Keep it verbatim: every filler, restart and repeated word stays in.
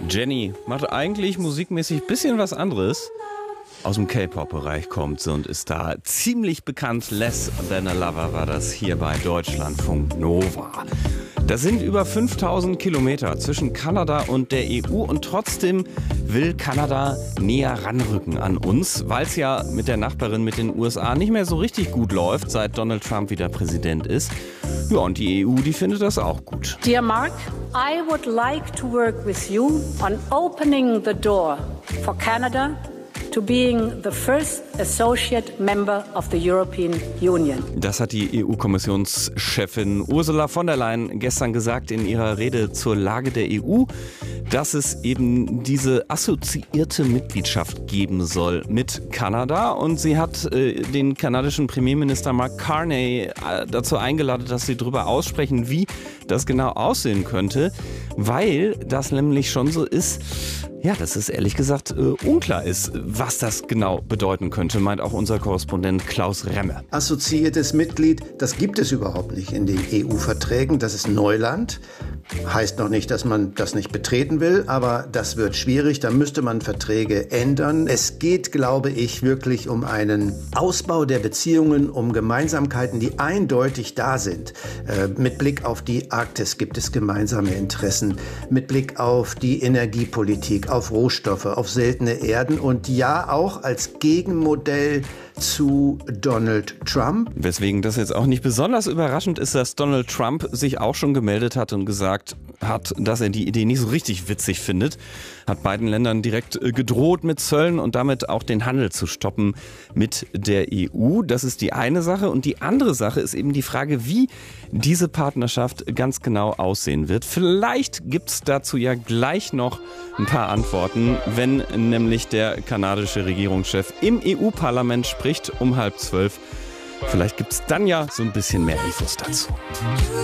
Jenny macht eigentlich musikmäßig ein bisschen was anderes. Aus dem K-Pop-Bereich kommt sie und ist da ziemlich bekannt. Less Than a Lover war das hier bei Deutschlandfunk Nova. Das sind über fünftausend Kilometer zwischen Kanada und der E U und trotzdem will Kanada näher ranrücken an uns, weil es ja mit der Nachbarin, mit den U S A, nicht mehr so richtig gut läuft, seit Donald Trump wieder Präsident ist. Ja, und die E U, die findet das auch gut. Dear Mark, I would like to work with you on opening the door for Canada to being the first associate member of the European Union. Das hat die E U-Kommissionschefin Ursula von der Leyen gestern gesagt in ihrer Rede zur Lage der E U, dass es eben diese assoziierte Mitgliedschaft geben soll mit Kanada. Und sie hat äh, den kanadischen Premierminister Mark Carney äh, dazu eingeladen, dass sie darüber aussprechen, wie das genau aussehen könnte, weil das nämlich schon so ist, ja, dass es ehrlich gesagt äh, unklar ist, was das genau bedeuten könnte, meint auch unser Korrespondent Klaus Remme. Assoziiertes Mitglied, das gibt es überhaupt nicht in den E U-Verträgen. Das ist Neuland. Heißt noch nicht, dass man das nicht betreten will, aber das wird schwierig. Da müsste man Verträge ändern. Es geht, glaube ich, wirklich um einen Ausbau der Beziehungen, um Gemeinsamkeiten, die eindeutig da sind. Äh, mit Blick auf die Arktis gibt es gemeinsame Interessen. Mit Blick auf die Energiepolitik, auf Rohstoffe, auf seltene Erden und ja auch als Gegenmodell zu Donald Trump. Weswegen das jetzt auch nicht besonders überraschend ist, dass Donald Trump sich auch schon gemeldet hat und gesagt hat, dass er die Idee nicht so richtig witzig findet. Hat beiden Ländern direkt gedroht mit Zöllen und damit auch den Handel zu stoppen mit der E U. Das ist die eine Sache. Und die andere Sache ist eben die Frage, wie diese Partnerschaft ganz genau aussehen wird. Vielleicht gibt es dazu ja gleich noch ein paar Antworten, wenn nämlich der kanadische Regierungschef im E U-Parlament spricht um halb zwölf. Vielleicht gibt es dann ja so ein bisschen mehr Infos dazu.